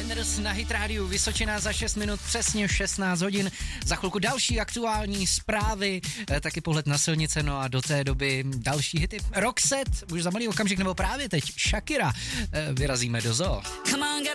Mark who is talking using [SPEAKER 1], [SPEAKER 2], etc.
[SPEAKER 1] Fenders na Hit Radio Vysočina za 6 minut, přesně 16 hodin. Za chvilku další aktuální zprávy, taky pohled na silnice, no a do té doby další hity. Roxette, už za malý okamžik, nebo právě teď Shakira, vyrazíme do zoo.
[SPEAKER 2] Come on, get